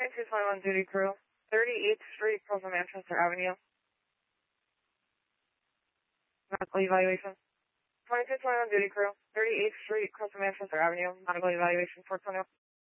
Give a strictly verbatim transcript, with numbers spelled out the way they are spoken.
twenty-two twenty-one duty crew, thirty-eighth Street, across from Manchester Avenue. Medical evaluation. twenty-two twenty-one duty crew, thirty-eighth Street, across from Manchester Avenue. Medical evaluation, four twenty.